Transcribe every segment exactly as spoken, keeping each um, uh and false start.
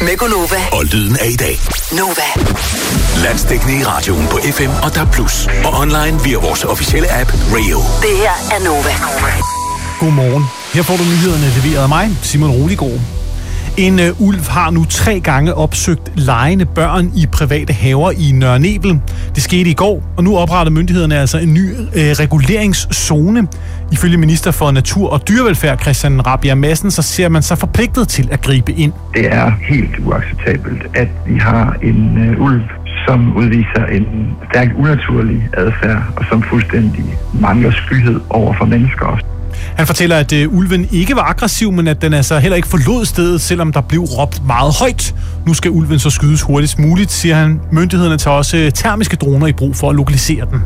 med Gonova. Og lyden af i dag. Nova. Landsdækkende i radioen på F M og D A B plus. Og online via vores officielle app Radio. Det her er Nova. Godmorgen. Her får du nyhederne leveret af mig, Simon Roligård. En uh, ulv har nu tre gange opsøgt legende børn i private haver i Nørre Nebel. Det skete i går, og nu opretter myndighederne altså en ny uh, reguleringszone. Ifølge minister for Natur og Dyrevelfærd, Christian Rabjerg Madsen, så ser man sig forpligtet til at gribe ind. Det er helt uacceptabelt, at vi har en uh, ulv, som udviser en stærkt unaturlig adfærd, og som fuldstændig mangler skyhed over for mennesker også. Han fortæller, at øh, ulven ikke var aggressiv, men at den altså heller ikke forlod stedet, selvom der blev råbt meget højt. Nu skal ulven så skydes hurtigst muligt, siger han. Myndighederne tager også øh, termiske droner i brug for at lokalisere den.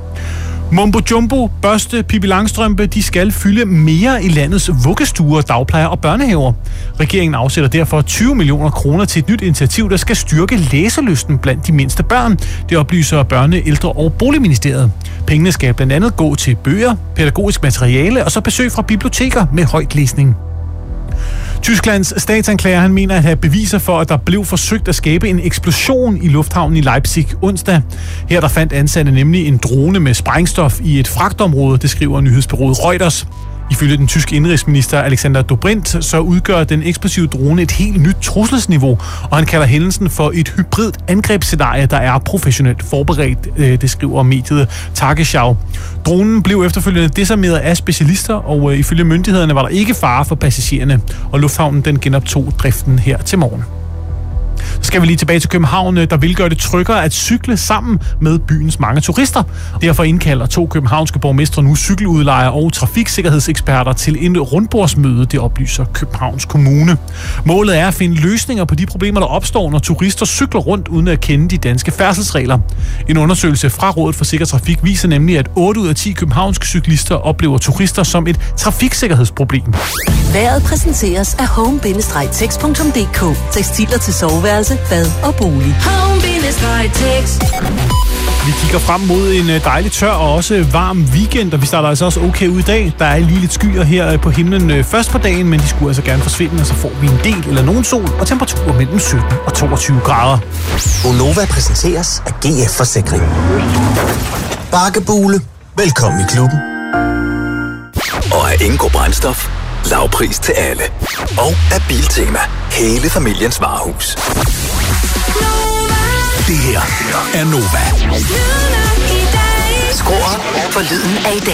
Mumbo Jumbo, Børste, Pippi Langstrømpe, de skal fylde mere i landets vuggestuer, dagplejer og børnehaver. Regeringen afsætter derfor tyve millioner kroner til et nyt initiativ, der skal styrke læselysten blandt de mindste børn. Det oplyser Børne-, Ældre- og Boligministeriet. Pengene skal blandt andet gå til bøger, pædagogisk materiale og så besøg fra biblioteker med højtlæsning. Tysklands statsanklager, han mener at have beviser for, at der blev forsøgt at skabe en eksplosion i lufthavnen i Leipzig onsdag. Her der fandt ansatte nemlig en drone med sprængstof i et fragtområde, det skriver nyhedsbureauet Reuters. Ifølge den tyske indrigsminister Alexander Dobrindt, så udgør den eksplosive drone et helt nyt trusselsniveau, og han kalder hændelsen for et hybrid angrebsscenarie, der er professionelt forberedt, det skriver mediet Tagesschau. Dronen blev efterfølgende desarmeret af specialister, og ifølge myndighederne var der ikke fare for passagererne, og lufthavnen den genoptog driften her til morgen. Så skal vi lige tilbage til København, der vil gøre det tryggere at cykle sammen med byens mange turister. Derfor indkalder to københavnske borgmestre nu cykeludlejere og trafiksikkerhedseksperter til en rundbordsmøde, det oplyser Københavns Kommune. Målet er at finde løsninger på de problemer, der opstår, når turister cykler rundt uden at kende de danske færdselsregler. En undersøgelse fra Rådet for Sikker Trafik viser nemlig, at otte ud af ti københavnske cyklister oplever turister som et trafiksikkerhedsproblem. Vejret præsenteres af home bindestreg tex punktum d k. Tekstiler til soveværelse, bad og bolig. home bindestreg tex. Vi kigger frem mod en dejlig tør og også varm weekend, og vi starter altså også okay ud i dag. Der er lige lidt skyer her på himlen først på dagen, men de skulle altså gerne forsvinde, og så får vi en del eller nogen sol og temperaturer mellem sytten og toogtyve grader. Gonova præsenteres af G F Forsikring. Bakkebule. Velkommen i klubben. Og af Ingo Brændstof. Lavpris til alle. Og af Biltema. Hele familiens varehus. Det her er Nova. Skru op for lyden af i dag.